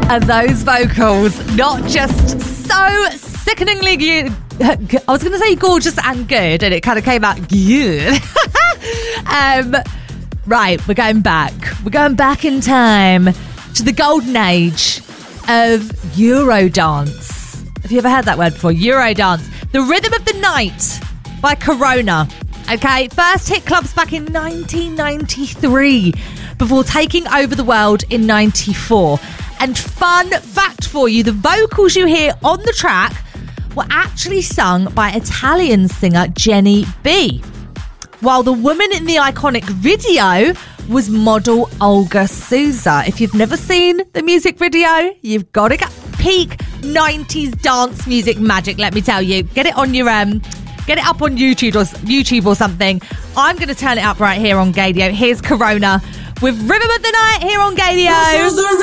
And those vocals, not just so sickeningly good. I was going to say gorgeous and good, and it kind of came out good. Right, we're going back. We're going back in time to the golden age of Eurodance. Have you ever heard that word before? Eurodance. The Rhythm of the Night by Corona. Okay, first hit clubs back in 1993 before taking over the world in 94. And fun fact for you, the vocals you hear on the track were actually sung by Italian singer Jenny B, while the woman in the iconic video was model Olga Souza. If you've never seen the music video, you've got to get peak 90s dance music magic, let me tell you. Get it on your get it up on YouTube or something. I'm going to turn it up right here on Gaydio. Here's Corona with Rhythm of the Night here on Gaydio.